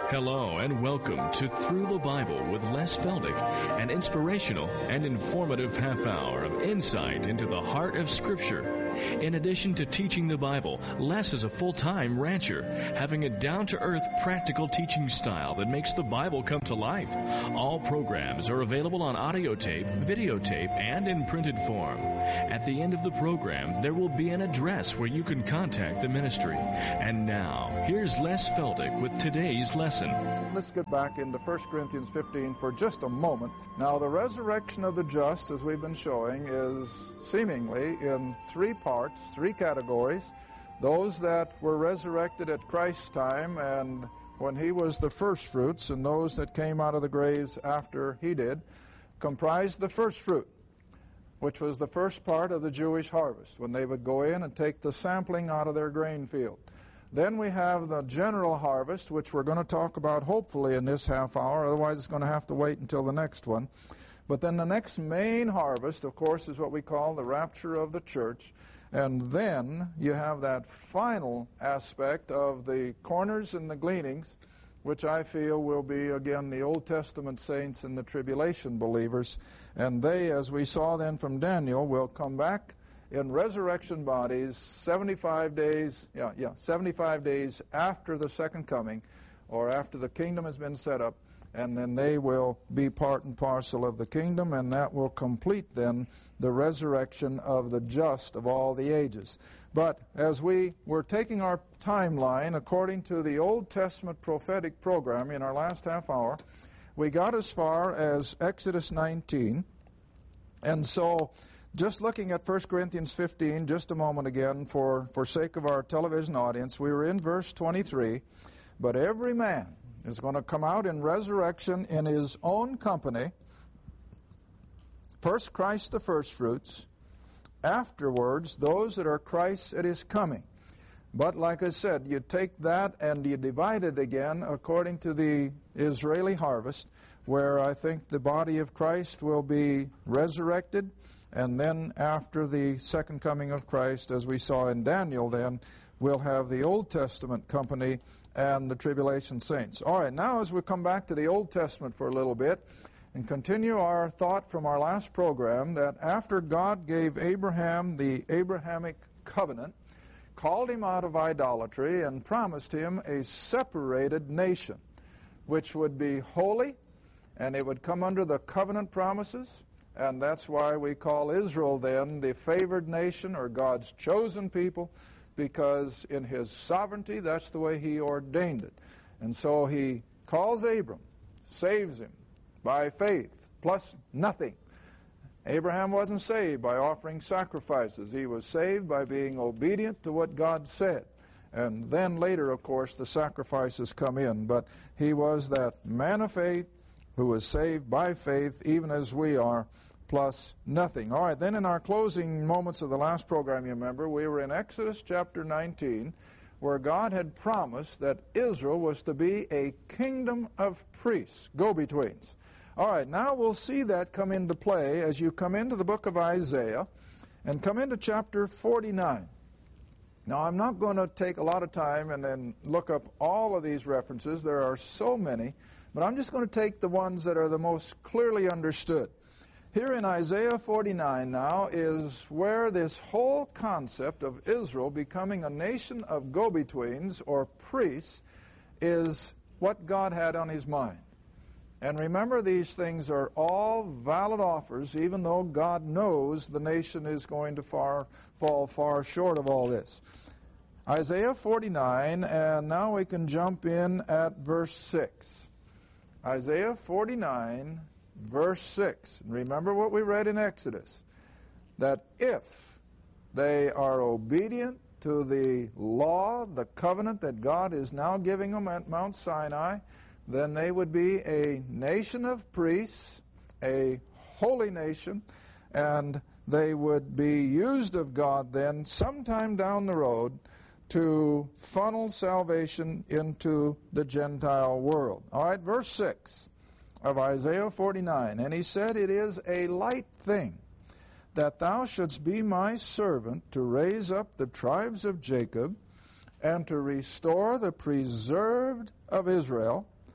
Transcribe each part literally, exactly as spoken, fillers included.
Hello and welcome to Through the Bible with Les Feldick, an inspirational and informative half hour of insight into the heart of Scripture. In addition to teaching the Bible, Les is a full-time rancher, having a down-to-earth, practical teaching style that makes the Bible come to life. All programs are available on audio tape, videotape, and in printed form. At the end of the program, there will be an address where you can contact the ministry. And now, here's Les Feldick with today's lesson. Let's get back into First Corinthians fifteen for just a moment. Now, the resurrection of the just, as we've been showing, is seemingly in three parts, three categories. Those that were resurrected at Christ's time and when he was the first fruits, and those that came out of the graves after he did, comprised the first fruit, which was the first part of the Jewish harvest, when they would go in and take the sampling out of their grain field. Then we have the general harvest, which we're going to talk about hopefully in this half hour, otherwise it's going to have to wait until the next one. But then the next main harvest, of course, is what we call the rapture of the church. And then you have that final aspect of the corners and the gleanings, which I feel will be, again, the Old Testament saints and the tribulation believers. And they, as we saw then from Daniel, will come back in resurrection bodies seventy-five days, yeah, yeah, seventy-five days after the second coming, or after the kingdom has been set up, and then they will be part and parcel of the kingdom, and that will complete then the resurrection of the just of all the ages. But as we were taking our timeline according to the Old Testament prophetic program in our last half hour, we got as far as Exodus nineteen, and so just looking at First Corinthians fifteen just a moment again for, for sake of our television audience, we were in verse twenty-three, but every man is going to come out in resurrection in his own company. First Christ the firstfruits, afterwards those that are Christ's at his coming. But like I said, you take that and you divide it again according to the Israeli harvest, where I think the body of Christ will be resurrected, and then after the second coming of Christ, as we saw in Daniel then, we'll have the Old Testament company and the tribulation saints. All right, now as we come back to the Old Testament for a little bit and continue our thought from our last program, that after God gave Abraham the Abrahamic covenant, called him out of idolatry, and promised him a separated nation, which would be holy, and it would come under the covenant promises. And that's why we call Israel then the favored nation, or God's chosen people, because in his sovereignty, that's the way he ordained it. And so he calls Abram, saves him by faith, plus nothing. Abraham wasn't saved by offering sacrifices. He was saved by being obedient to what God said. And then later, of course, the sacrifices come in. But he was that man of faith who was saved by faith, even as we are, plus nothing. All right, then in our closing moments of the last program, you remember, we were in Exodus chapter nineteen, where God had promised that Israel was to be a kingdom of priests, go-betweens. All right, now we'll see that come into play as you come into the book of Isaiah and come into chapter forty-nine. Now, I'm not going to take a lot of time and then look up all of these references. There are so many, but I'm just going to take the ones that are the most clearly understood. Here in Isaiah forty-nine now is where this whole concept of Israel becoming a nation of go-betweens or priests is what God had on his mind. And remember, these things are all valid offers, even though God knows the nation is going to far, fall far short of all this. Isaiah forty-nine, and now we can jump in at verse six. Isaiah forty-nine, verse six. And remember what we read in Exodus, that if they are obedient to the law, the covenant that God is now giving them at Mount Sinai, then they would be a nation of priests, a holy nation, and they would be used of God then sometime down the road to funnel salvation into the Gentile world. All right, verse six of Isaiah forty-nine. And he said, "It is a light thing that thou shouldst be my servant to raise up the tribes of Jacob and to restore the preserved of Israel.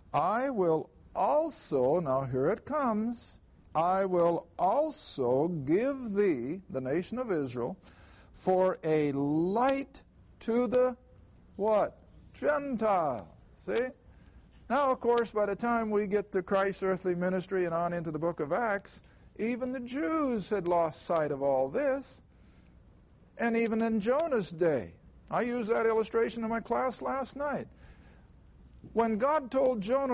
I will also, now here it comes, I will also give thee, the nation of Israel, for a light to the, what? Gentiles. See? Now, of course, by the time we get to Christ's earthly ministry and on into the book of Acts, even the Jews had lost sight of all this. And even in Jonah's day, I used that illustration in my class last night. When God told Jonah